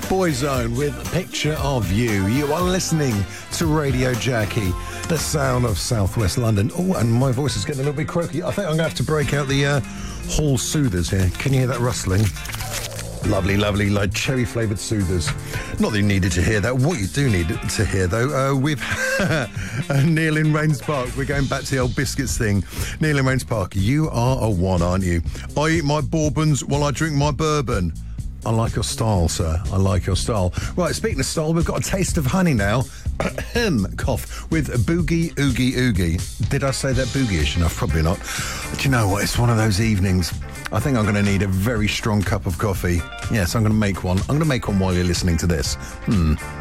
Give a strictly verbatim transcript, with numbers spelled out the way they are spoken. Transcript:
Boyzone with Picture of You. You are listening to Radio Jackie, the sound of southwest London. Oh, and my voice is getting a little bit croaky. I think I'm going to have to break out the uh, Hall Soothers here. Can you hear that rustling? Lovely, lovely, like cherry-flavoured soothers. Not that you needed to hear that. What you do need to hear, though, uh, with Neil in Rains Park. We're going back to the old biscuits thing. Neil in Rains Park, you are a one, aren't you? I eat my bourbons while I drink my bourbon. I like your style, sir. I like your style. Right, speaking of style, we've got a taste of honey now. Cough with Boogie Oogie Oogie. Did I say that boogie-ish enough? Probably not. Do you know what? It's one of those evenings. I think I'm going to need a very strong cup of coffee. Yes, I'm going to make one. I'm going to make one while you're listening to this. Hmm.